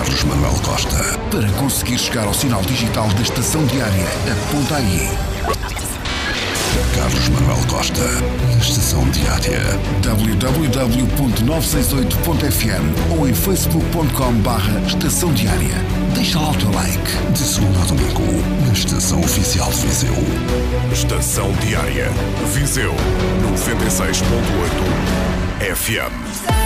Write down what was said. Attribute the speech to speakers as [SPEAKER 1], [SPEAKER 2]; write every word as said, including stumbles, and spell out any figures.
[SPEAKER 1] Carlos Manuel Costa. Para conseguir chegar ao sinal digital da Estação Diária, aponta aí. Carlos Manuel Costa, na Estação Diária. w w w ponto novecentos e sessenta e oito ponto f m ou em facebook ponto com barra Estação Diária. Deixa lá o teu like. De segunda a domingo, na Estação Oficial de Viseu.
[SPEAKER 2] Estação Diária, Viseu, noventa e seis ponto oito F M.